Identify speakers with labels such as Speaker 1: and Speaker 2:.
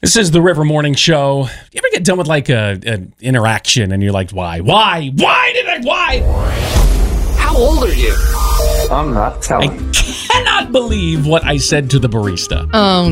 Speaker 1: This is the River Morning Show. You ever get done with like an interaction and you're like, why? Why did I?
Speaker 2: How old are you? I'm not telling.
Speaker 1: I cannot believe what I said to the barista.
Speaker 3: Oh,